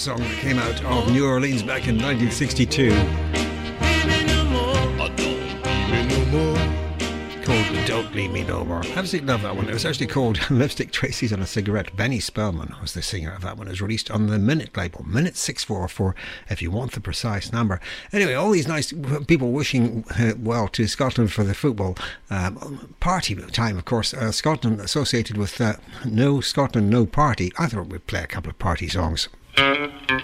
song that came out of New Orleans back in 1962. Called Don't Leave Me No More. Absolutely love that one. It was actually called Lipstick Traces on a Cigarette. Benny Spellman was the singer of that one. It was released on the Minute label, Minute 644, if you want the precise number. Anyway, all these nice people wishing well to Scotland for the football party time, of course. Scotland associated with No Scotland, No Party. I thought we'd play a couple of party songs.